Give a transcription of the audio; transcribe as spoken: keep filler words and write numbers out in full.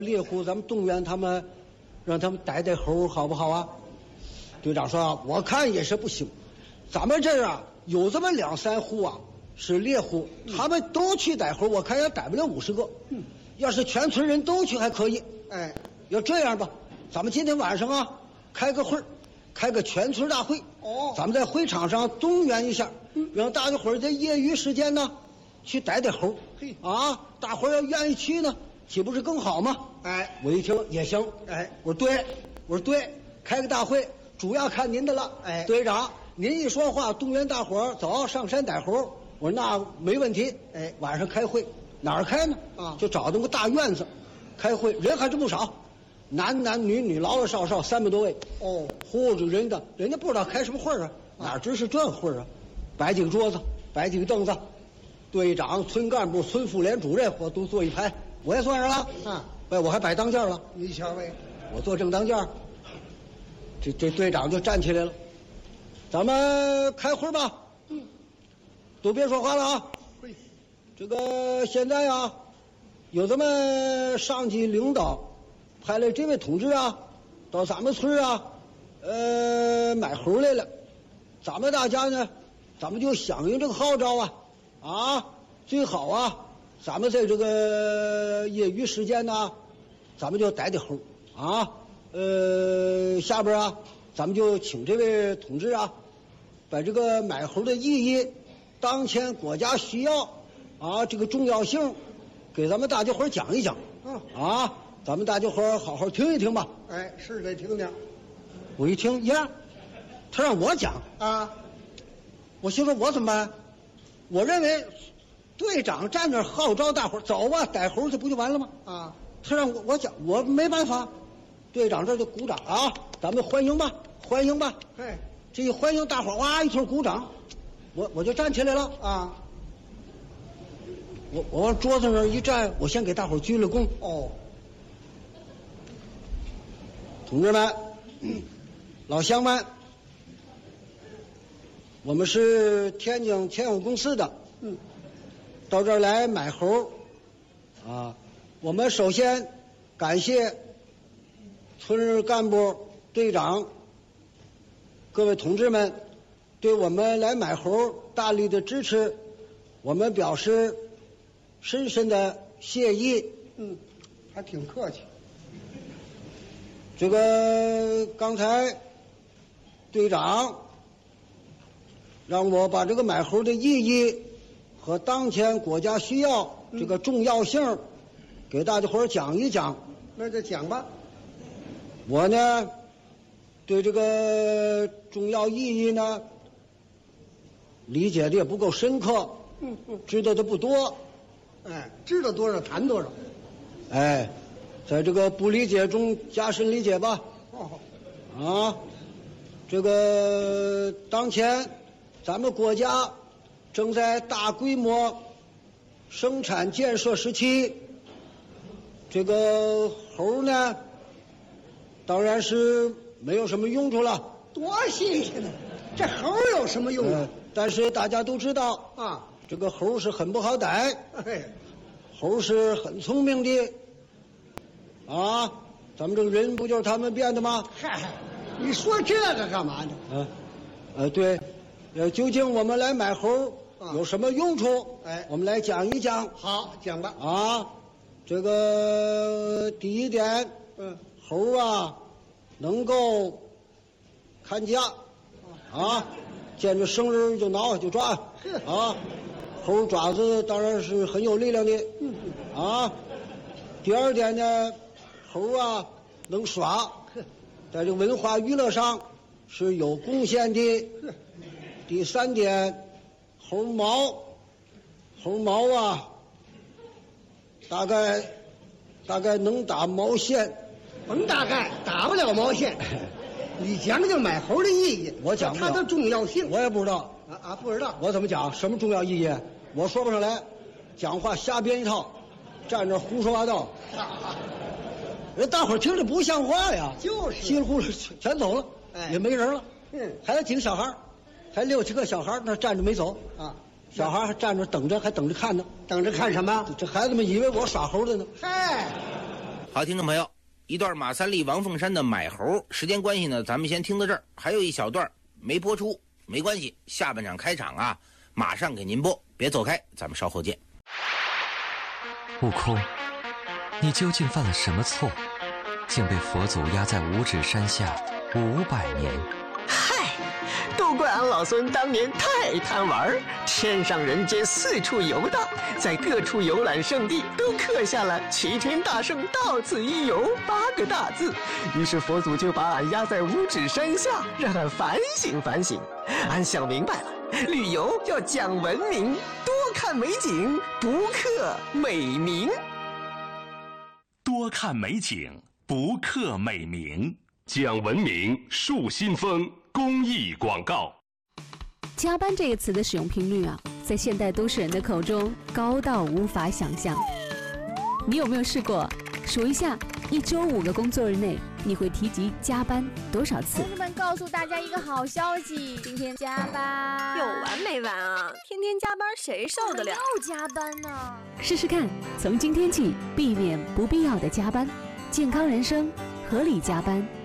猎户，咱们动员他们，让他们逮逮猴，好不好啊？队长说啊，我看也是不行。咱们这儿啊，有这么两三户啊是猎户，他们都去逮猴，我看也逮不了五十个。嗯，要是全村人都去还可以。 哎， 要这样吧，咱们今天晚上啊开个会儿，开个全村大会。 哦， 咱们在会场上动员一下，嗯、让大家伙儿在业余时间呢去逮逮猴。 嘿， 啊，大伙儿要愿意去呢，岂不是更好吗？ 哎， 我一听也行。 哎， 我说对，我说对，开个大会，主要看您的了。 哎， 队长，您一说话，动员大伙儿走上山逮猴。我说那没问题。 哎， 晚上开会，哪儿开呢？ 啊， 就找那个大院子，开会，人还真不少，男男女女，老老少少三百多位。 哦， 嚯，这人的，人家不知道开什么会儿啊，哪知是这会儿啊？摆几个桌子，摆几个凳子，队长、村干部、村妇联主任，我都坐一排，我也算上了。 啊， 哎，我还摆当间了。 你瞧喂， 我坐正当间，这这队长就站起来了，咱们开会吧。嗯，都别说话了啊。 会， 这个现在啊，有咱们上级领导派来这位同志啊，到咱们村啊，呃，买猴来了。咱们大家呢，咱们就响应这个号召啊，啊，最好啊，咱们在这个业余时间呢，咱们就逮逮猴啊。呃，下边啊，咱们就请这位同志啊，把这个买猴的意义、当前国家需要啊这个重要性，给咱们大家伙讲一讲。 嗯啊，咱们大家伙好好听一听吧。 哎，是得听听。 我一听呀，他让我讲啊， 我心说我怎么办？我认为队长站那儿号召大伙儿走吧，逮猴去不就完了吗？ 啊， 他让我我讲，我没办法。队长这就鼓掌啊，咱们欢迎吧，欢迎吧。 哎， 这一欢迎大伙儿哇一通鼓掌，我我就站起来了啊。 我我往桌子那儿一站，我先给大伙儿鞠了躬。 哦， 同志们，嗯、老乡们，我们是天津天永公司的， 嗯， 到这儿来买猴，啊，我们首先感谢村干部、队长、各位同志们对我们来买猴大力的支持，我们表示深深的谢意。 嗯，还挺客气。 这个刚才队长让我把这个买猴的意义和当前国家需要这个重要性给大家伙儿讲一讲。 那就讲吧。 我呢对这个重要意义呢理解的也不够深刻， 嗯嗯， 知道的不多。 哎，知道多少谈多少。 哎，在这个不理解中加深理解吧。 哦， 啊，这个当前咱们国家正在大规模生产建设时期，这个猴呢当然是没有什么用处了。 多新鲜呢！这猴有什么用啊？ 呃、但是大家都知道啊， 这个猴是很不好逮。 哎， 猴是很聪明的啊，咱们这个人不就是他们变的吗？ 嗨，你说这个干嘛呢？ 啊，呃，对，呃，究竟我们来买猴有什么用处？ 哎， 我们来讲一讲。 好，讲吧。 啊，这个第一点， 嗯， 猴啊，能够看家，啊，见着生人就挠就抓，啊，猴爪子当然是很有力量的， 嗯， 啊，第二点呢，猴啊能耍，在这个文化娱乐上是有贡献的。第三点，猴毛，猴毛啊，大概大概能打毛线， 甭大概打不了毛线。你讲讲买猴的意义， 我讲不了它的重要性。 我也不知道啊啊，不知道。 我怎么讲？什么重要意义？我说不上来，讲话瞎编一套，站着胡说八道。人大伙儿听着不像话呀， 就是稀里糊涂全走了， 哎， 也没人了。 嗯， 还有几个小孩，还六七个小孩那站着没走啊。 小孩还站着等着，还等着看呢。 等着看什么？ 这孩子们以为我耍猴的呢。 嗨， 好，听众朋友，一段马三立、王凤山的《买猴》，时间关系呢，咱们先听到这儿，还有一小段没播出，没关系，下半场开场啊，马上给您播，别走开，咱们稍后见。 悟空，你究竟犯了什么错，竟被佛祖压在五指山下五百年？ 嗨，都怪俺老孙当年太贪玩，天上人间四处游荡，在各处游览胜地都刻下了“齐天大圣到此一游”八个大字。于是佛祖就把俺压在五指山下，让俺反省反省。俺想明白了，旅游要讲文明，多看美景，不刻美名。 多看美景，不刻美名，讲文明，树新风公益广告。 加班这个词的使用频率啊，在现代都市人的口中高到无法想象。你有没有试过数一下，一周五个工作日内，你会提及加班多少次？ 同志们，告诉大家一个好消息，今天加班有完没完啊？天天加班谁受得了？ 又加班呢？ 试试看，从今天起避免不必要的加班，健康人生，合理加班。